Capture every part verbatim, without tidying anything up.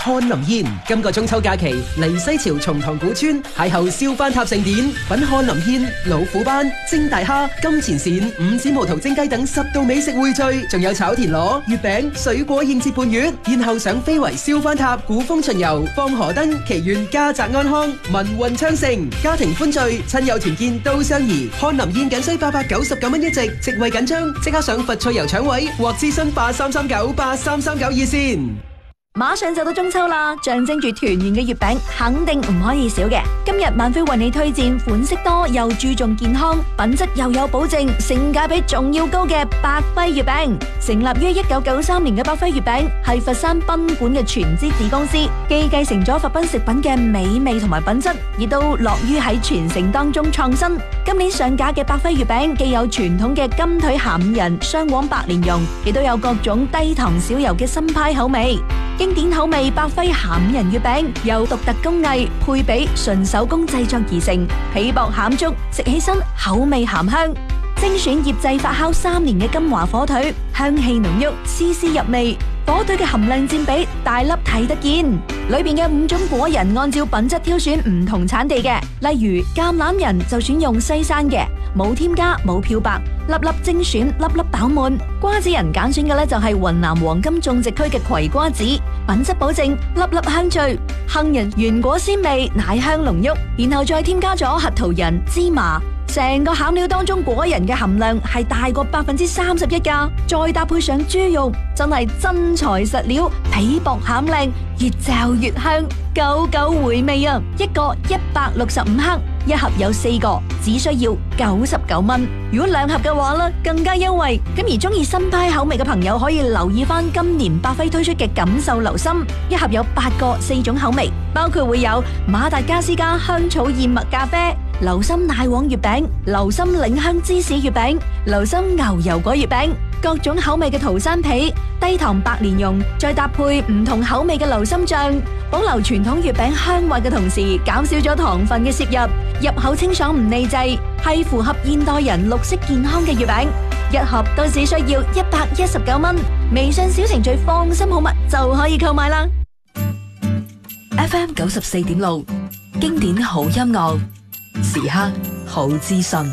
翰林煙，今個中秋假期嚟西樵松塘古村邂逅燒番塔盛典，品翰林煙、老虎斑、蒸大蝦、金錢鱔、五指毛桃蒸雞等十道美食匯聚，仲有炒田螺、月餅、水果應節伴月，然後上飛圍燒番塔、古風巡遊、放河燈，祈願家宅安康、民運昌盛，家庭歡聚，親友團建都相宜。翰林煙僅需八百九十九蚊一席，席位緊張，即刻上佛翠遊搶位或諮詢八三三九八三三九熱線。 馬上就到中秋啦，象徵住團圓嘅月餅肯定唔可以少嘅。今日萬飛為你推薦款式多又注重健康，品質又有保證，性價比仲要高嘅百輝月餅。成立於一九九三年嘅百輝月餅係佛山賓館嘅全資子公司，既繼承咗佛賓食品嘅美味同埋品質，亦都樂於喺傳承當中創新。今年上架嘅百輝月餅既有傳統嘅金腿鹹五仁、雙黃白蓮蓉，亦都有各種低糖少油嘅新派口味。經典口味百輝鹹五仁月餅由獨特工藝配比純手工製作而成，皮薄餡足，食起身口味鹹香。精選醃製發酵三年嘅金華火腿，香氣濃郁，絲絲入味。火腿嘅含量佔比大粒睇得見，裏邊嘅五種果仁按照品質挑選唔同產地嘅，例如橄欖仁就選用西山嘅，冇添加冇漂白，粒粒精選，粒粒飽滿。瓜子仁揀選嘅呢就係雲南黃金種植區嘅葵瓜子，品質保證，粒粒香脆。杏仁原果鮮味，奶香濃郁，然後再添加咗核桃仁、芝麻。成個餡料當中果仁嘅含量係大過百分之三十一噶，再搭配上豬肉，真係真材實料，皮薄餡靚，越嚼越香，久久回味啊！一個一百六十五克，一盒有四個，只需要九十九蚊。如果兩盒嘅話呢，更加優惠。咁而中意新派口味嘅朋友可以留意翻今年百輝推出嘅感受流心，一盒有八個四種口味，包括會有馬達加斯加香草燕麥咖啡、流心奶黃月餅、流心嶺香芝士月餅、流心牛油果月餅，各種口味嘅桃山皮、低糖白蓮蓉，再搭配唔同口味嘅流心醬，保留傳統月餅香味嘅同時，減少咗糖分嘅攝入，入口清爽唔膩滯，係符合現代人綠色健康嘅月餅。一盒都只需要一百一十九蚊，微信小程序放心好物就可以購買啦。F M 九十四點六，經典好音樂，時刻好資訊。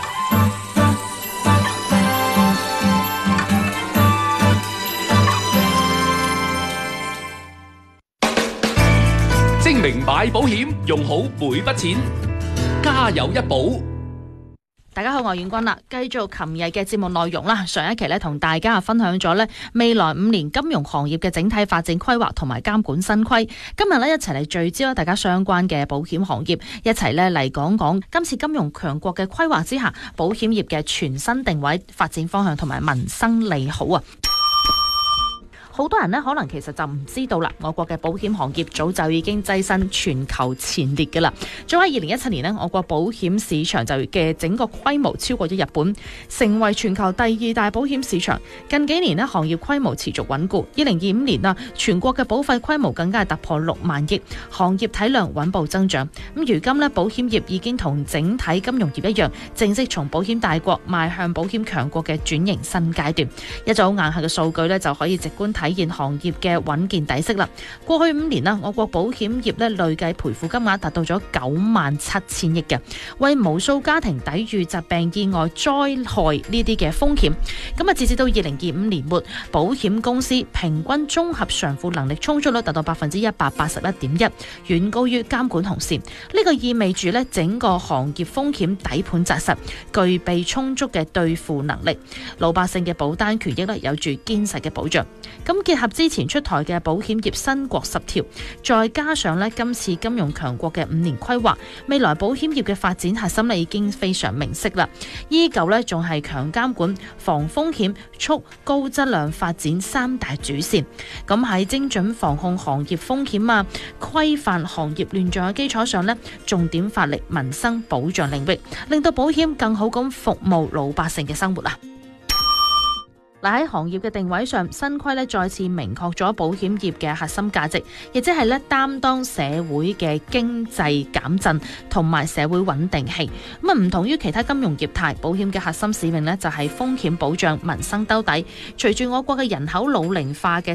精明買保險，用好每筆錢，家有一保。 大家好，我係遠君啦，繼續琴日嘅節目內容啦。上一期咧同大家分享咗咧未來五年金融行業嘅整體發展規劃同埋監管新規。今日咧一齊嚟聚焦大家相關嘅保險行業，一齊咧嚟講講今次金融強國嘅規劃之下，保險業嘅全新定位、發展方向同埋民生利好啊！好多人呢，可能其實就唔知道啦，我國嘅保險行業早就已經躋身全球前列嘅啦。早喺二零一七年呢，我國保險市場就嘅整個規模超過咗日本，成為全球第二大保險市場。近幾年呢，行業規模持續穩固。二零二五年啊，全國嘅保費規模更加係突破六萬億，行業體量穩步增長。咁如今呢，保險業已經同整體金融業一樣，正式從保險大國邁向保險強國嘅轉型新階段。一組硬核嘅數據呢，就可以直觀睇體現行業嘅穩健底色啦。過去五年啦，我國保險業咧累計賠付金額達到咗九萬七千億嘅，為無數家庭抵禦疾病、意外、災害呢啲嘅風險。咁啊，截至到二零二五年末，保險公司平均綜合償付能力充足率達到百分之一百八十一點一，遠高於監管紅線。呢個意味住咧整個行業風險底盤紮實，具備充足嘅兌付能力，老百姓嘅保單權益咧有住堅實嘅保障。咁結合之前出台嘅保險業新國十條，再加上咧今次金融強國嘅五年規劃，未來保險業嘅發展核心咧已經非常明晰啦。依舊咧仲係強監管、防風險、促高質量發展三大主線。咁喺精準防控行業風險啊、規範行業亂象嘅基礎上咧，重點發力民生保障領域，令到保險更好咁服務老百姓嘅生活啊！嗱，喺行業嘅定位上，新規咧再次明確咗保險業嘅核心價值，亦即係咧擔當社會嘅經濟減震同埋社會穩定器。咁啊，唔同於其他金融業態，保險嘅核心使命咧就係風險保障、民生兜底。隨住我國嘅人口老齡化嘅